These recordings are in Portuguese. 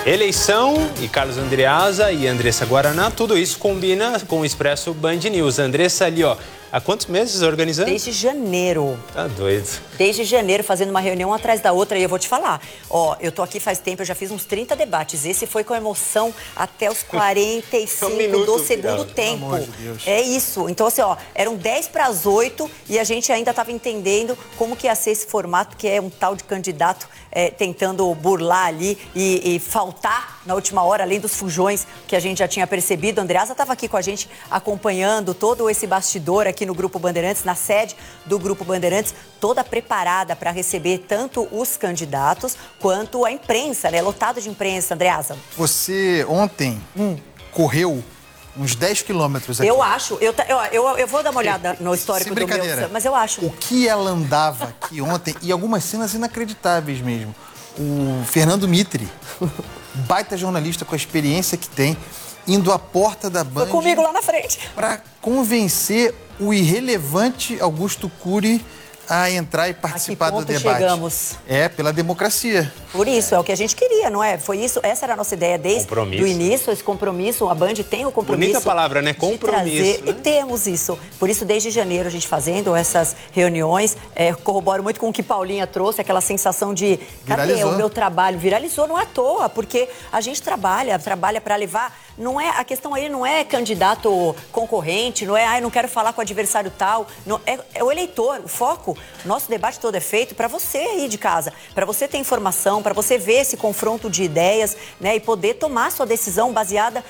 Eleição e Carlos Andreasa e Andressa Guaraná, tudo isso combina com o Expresso Band News. Andressa ali, ó, há quantos meses organizando? Desde janeiro. Tá doido. Desde janeiro, fazendo uma reunião atrás da outra. E eu vou te falar, ó, eu tô aqui faz tempo, eu já fiz uns 30 debates. Esse foi com emoção até os 45 do segundo tempo. Pelo amor de Deus. É isso. Então, assim, ó, eram 10 para as 8 e a gente ainda estava entendendo como que ia ser esse formato, que é um tal de candidato tentando burlar ali e faltar na última hora, além dos fujões que a gente já tinha percebido. A Andreasa estava aqui com a gente acompanhando todo esse bastidor aqui no Grupo Bandeirantes, na sede do Grupo Bandeirantes, toda preparada para receber tanto os candidatos quanto a imprensa, né? Lotado de imprensa, Andreasa. Você ontem correu uns 10 quilômetros aqui. Eu acho, eu vou dar uma olhada no histórico do meu, mas eu acho. O que ela andava aqui ontem, e algumas cenas inacreditáveis mesmo. O Fernando Mitre, baita jornalista com a experiência que tem, indo à porta da Band... Foi comigo lá na frente. ...para convencer o irrelevante Augusto Cury a entrar e participar do debate. Chegamos. É, pela democracia. Por isso, é o que a gente queria, não é? Foi isso, essa era a nossa ideia desde o início, esse compromisso. A Band tem o compromisso. Bonita palavra, né? Compromisso. Né? E temos isso. Por isso, desde janeiro, a gente fazendo essas reuniões, corroboro muito com o que Paulinha trouxe, aquela sensação de cadê o meu trabalho? Viralizou, não é à toa, porque a gente trabalha para levar. Não é, a questão aí não é candidato concorrente, não é, não quero falar com o adversário tal. Não, é o eleitor, o foco. Nosso debate todo é feito para você aí de casa, para você ter informação, para você ver esse confronto de ideias, né, e poder tomar sua decisão baseada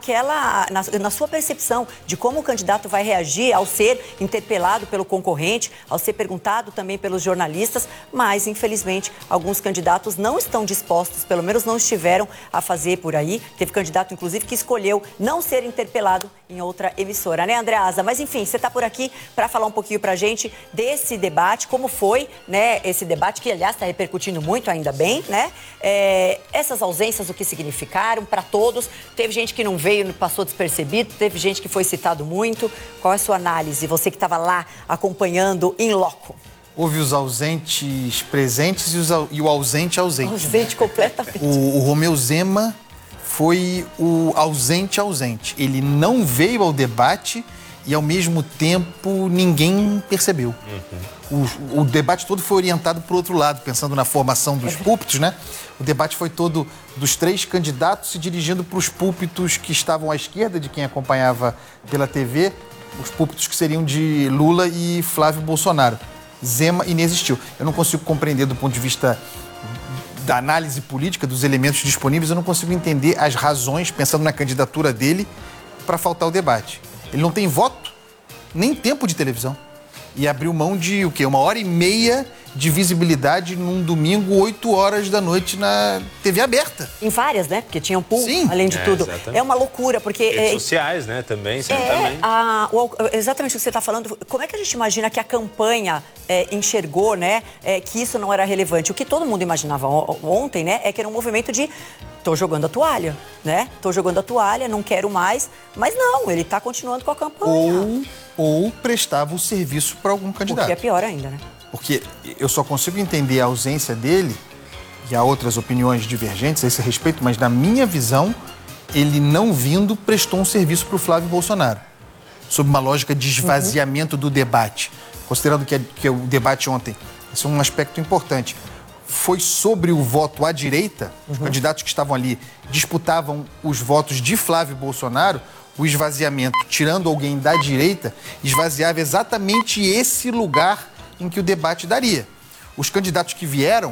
na sua percepção de como o candidato vai reagir ao ser interpelado pelo concorrente, ao ser perguntado também pelos jornalistas, mas, infelizmente, alguns candidatos não estão dispostos, pelo menos não estiveram a fazer por aí. Teve candidato, inclusive, que escolheu não ser interpelado em outra emissora, né, Andreasa? Mas, enfim, você está por aqui para falar um pouquinho para a gente desse debate, como foi, né, esse debate, que, aliás, está repercutindo muito, ainda bem, né? Essas ausências, o que significaram para todos? Teve gente que não veio, passou despercebido, teve gente que foi citado muito. Qual é a sua análise? Você que estava lá acompanhando em loco. Houve os ausentes presentes e o ausente ausente. Ausente completamente. O Romeu Zema foi o ausente ausente. Ele não veio ao debate e, ao mesmo tempo, ninguém percebeu. O debate todo foi orientado para o outro lado, pensando na formação dos púlpitos, né? O debate foi todo dos 3 candidatos se dirigindo para os púlpitos que estavam à esquerda de quem acompanhava pela TV, os púlpitos que seriam de Lula e Flávio Bolsonaro. Zema inexistiu. Eu não consigo compreender do ponto de vista da análise política, dos elementos disponíveis, eu não consigo entender as razões, pensando na candidatura dele, para faltar o debate. Ele não tem voto, nem tempo de televisão. E abriu mão de, o quê? 1h30 de visibilidade num domingo, 8 horas da noite na TV aberta. Em várias, né? Porque tinha um pool, além de tudo. Exatamente. É uma loucura, porque... Redes sociais, né? Também, certamente. Exatamente o que você está falando. Como é que a gente imagina que a campanha enxergou, né? Que isso não era relevante? O que todo mundo imaginava ontem, né? É que era um movimento de... Tô jogando a toalha, né? Tô jogando a toalha, não quero mais. Mas não, ele tá continuando com a campanha. Ou prestava o serviço para algum candidato. O que é pior ainda, né? Porque eu só consigo entender a ausência dele, e há outras opiniões divergentes a esse respeito, mas na minha visão, ele não vindo prestou um serviço para o Flávio Bolsonaro, sob uma lógica de esvaziamento do debate. Considerando que o debate ontem, esse é um aspecto importante, foi sobre o voto à direita, os candidatos que estavam ali disputavam os votos de Flávio Bolsonaro, o esvaziamento, tirando alguém da direita, esvaziava exatamente esse lugar em que o debate daria. Os candidatos que vieram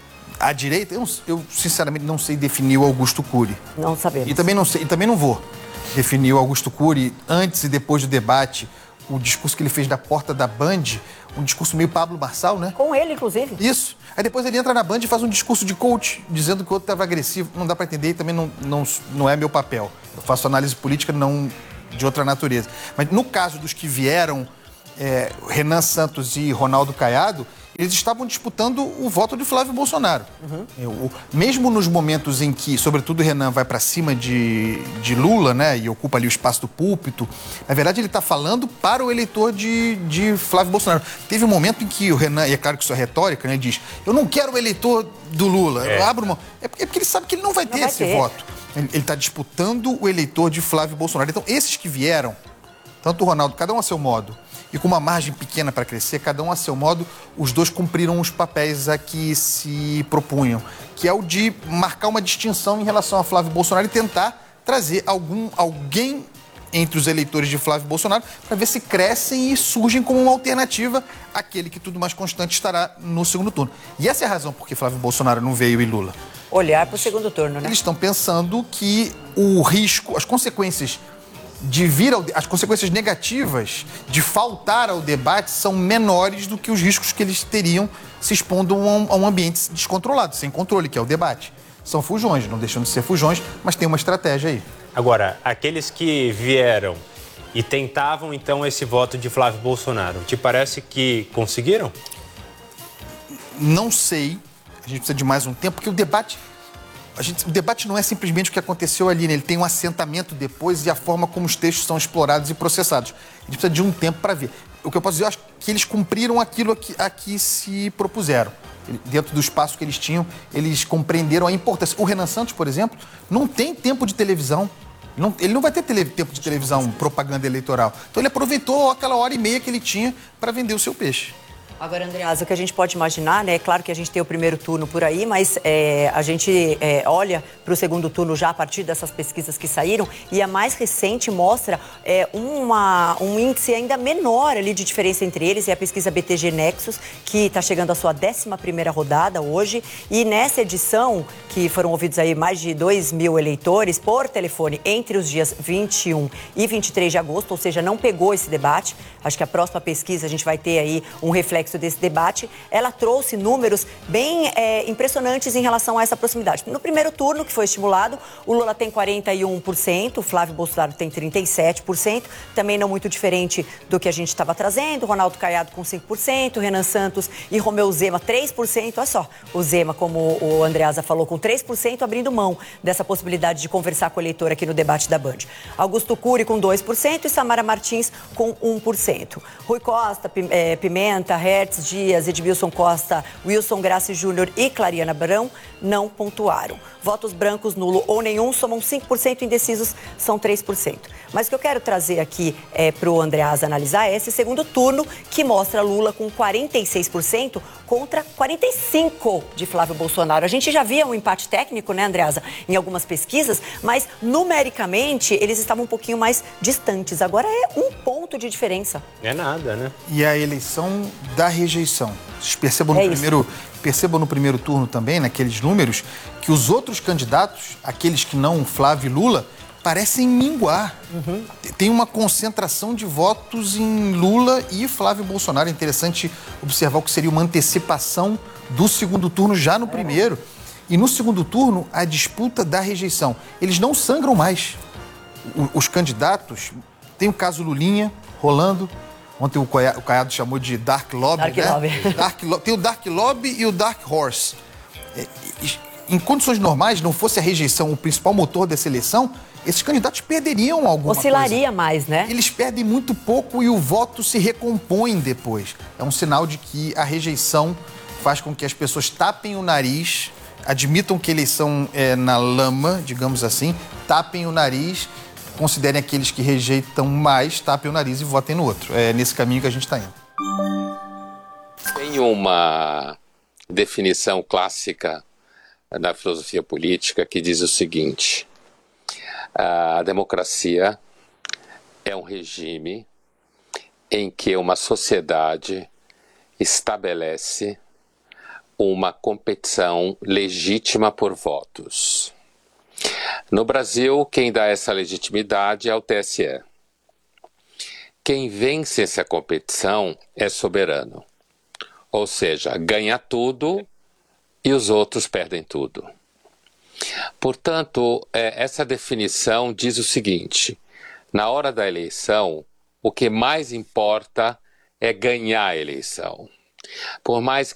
à direita, eu sinceramente não sei definir o Augusto Cury. Não sabemos. E também não vou definir o Augusto Cury antes e depois do debate. O discurso que ele fez da porta da Band, um discurso meio Pablo Marçal, né? Com ele, inclusive. Isso. Aí depois ele entra na Band e faz um discurso de coach, dizendo que o outro estava agressivo. Não dá para entender e também não é meu papel. Eu faço análise política não de outra natureza. Mas no caso dos que vieram, Renan Santos e Ronaldo Caiado, eles estavam disputando o voto de Flávio Bolsonaro. Mesmo nos momentos em que, sobretudo, o Renan vai para cima de Lula, né, e ocupa ali o espaço do púlpito, na verdade ele está falando para o eleitor de Flávio Bolsonaro. Teve um momento em que o Renan, e é claro que isso é retórica, né, diz: eu não quero o eleitor do Lula, eu abro mão. É porque ele sabe que ele não vai ter esse voto. Ele está disputando o eleitor de Flávio Bolsonaro. Então, esses que vieram, tanto o Ronaldo, cada um a seu modo, e com uma margem pequena para crescer, cada um a seu modo, os dois cumpriram os papéis a que se propunham, que é o de marcar uma distinção em relação a Flávio Bolsonaro e tentar trazer alguém entre os eleitores de Flávio Bolsonaro para ver se crescem e surgem como uma alternativa àquele que tudo mais constante estará no segundo turno. E essa é a razão por que Flávio Bolsonaro não veio e Lula. Olhar para o segundo turno, né? Eles estão pensando que o risco, as consequências as consequências negativas de faltar ao debate são menores do que os riscos que eles teriam se expondo a um ambiente descontrolado, sem controle, que é o debate. São fujões, não deixam de ser fujões, mas tem uma estratégia aí. Agora, aqueles que vieram e tentavam, então, esse voto de Flávio Bolsonaro, te parece que conseguiram? Não sei. A gente precisa de mais um tempo, porque o debate não é simplesmente o que aconteceu ali, né? Ele tem um assentamento depois e a forma como os textos são explorados e processados. A gente precisa de um tempo para ver. O que eu posso dizer, eu acho que eles cumpriram aquilo a que se propuseram. Dentro do espaço que eles tinham, eles compreenderam a importância. O Renan Santos, por exemplo, não tem tempo de televisão. Ele não vai ter tempo de televisão, propaganda eleitoral. Então ele aproveitou aquela hora e meia que ele tinha para vender o seu peixe. Agora, Andreasa, o que a gente pode imaginar, né? É claro que a gente tem o primeiro turno por aí, mas a gente olha para o segundo turno já a partir dessas pesquisas que saíram e a mais recente mostra um índice ainda menor ali de diferença entre eles, é a pesquisa BTG Nexus, que está chegando à sua 11ª rodada hoje, e nessa edição, que foram ouvidos aí mais de 2.000 eleitores por telefone entre os dias 21 e 23 de agosto, ou seja, não pegou esse debate. Acho que a próxima pesquisa a gente vai ter aí um reflexo desse debate. Ela trouxe números bem impressionantes em relação a essa proximidade. No primeiro turno, que foi estimulado, o Lula tem 41%, o Flávio Bolsonaro tem 37%, também não muito diferente do que a gente estava trazendo, o Ronaldo Caiado com 5%, Renan Santos e Romeu Zema 3%, olha só, o Zema, como o Andreasa falou, com 3%, abrindo mão dessa possibilidade de conversar com o eleitor aqui no debate da Band. Augusto Cury com 2% e Samara Martins com 1%. Rui Costa, Pimenta, Hertz Dias, Edmilson Costa, Wilson Grassi Júnior e Clariana Abrão não pontuaram. Votos brancos, nulo ou nenhum somam 5%, indecisos são 3%. Mas o que eu quero trazer aqui para o Andreasa analisar é esse segundo turno que mostra Lula com 46% contra 45% de Flávio Bolsonaro. A gente já via um empate técnico, né, Andreasa, em algumas pesquisas, mas numericamente eles estavam um pouquinho mais distantes. Agora é 1 ponto de diferença. É nada, né? E a eleição da rejeição. Vocês percebam no primeiro turno também, naqueles números, que os outros candidatos, aqueles que não Flávio e Lula, parecem minguar. Tem uma concentração de votos em Lula e Flávio Bolsonaro. É interessante observar o que seria uma antecipação do segundo turno já no primeiro. E no segundo turno, a disputa da rejeição. Eles não sangram mais. Os candidatos, tem o caso Lulinha rolando. Ontem o Caiado chamou de Dark Lobby, tem o Dark Lobby e o Dark Horse. Em condições normais, não fosse a rejeição o principal motor dessa eleição, esses candidatos perderiam alguma coisa. Oscilaria mais, né? Eles perdem muito pouco e o voto se recompõe depois. É um sinal de que a rejeição faz com que as pessoas tapem o nariz, admitam que a eleição é na lama, digamos assim, tapem o nariz, considerem aqueles que rejeitam mais, tapem o nariz e votem no outro. É nesse caminho que a gente está indo. Tem uma definição clássica da filosofia política que diz o seguinte: a democracia é um regime em que uma sociedade estabelece uma competição legítima por votos. No Brasil, quem dá essa legitimidade é o TSE. Quem vence essa competição é soberano. Ou seja, ganha tudo e os outros perdem tudo. Portanto, essa definição diz o seguinte: na hora da eleição, o que mais importa é ganhar a eleição. Por mais